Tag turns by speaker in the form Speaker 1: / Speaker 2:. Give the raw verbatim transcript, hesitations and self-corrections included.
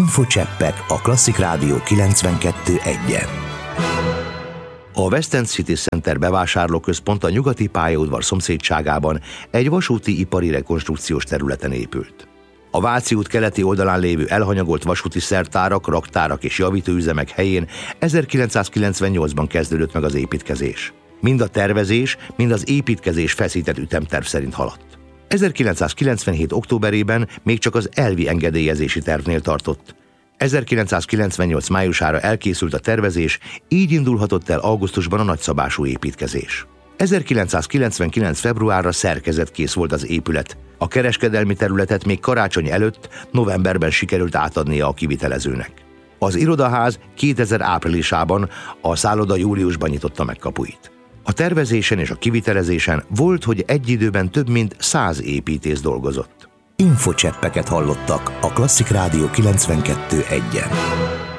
Speaker 1: Infocseppek a Klasszik Rádió kilencvenkettő egyen. A West End City Center bevásárlóközpont a nyugati pályaudvar szomszédságában egy vasúti ipari rekonstrukciós területen épült. A Váci út keleti oldalán lévő elhanyagolt vasúti szertárak, raktárak és javítőüzemek helyén ezerkilencszázkilencvennyolcban kezdődött meg az építkezés. Mind a tervezés, mind az építkezés feszített ütemterv szerint haladt. ezerkilencszázkilencvenhét októberében még csak az elvi engedélyezési tervnél tartott. ezerkilencszázkilencvennyolc májusára elkészült a tervezés, így indulhatott el augusztusban a nagyszabású építkezés. ezerkilencszázkilencvenkilenc februárra szerkezetkész volt az épület. A kereskedelmi területet még karácsony előtt, novemberben sikerült átadnia a kivitelezőnek. Az irodaház kétezer áprilisában, a szálloda júliusban nyitotta meg kapuit. A tervezésen és a kivitelezésen volt, hogy egy időben több mint száz építész dolgozott.
Speaker 2: Infocseppeket hallottak a Klasszik Rádió kilencvenkettő egyen.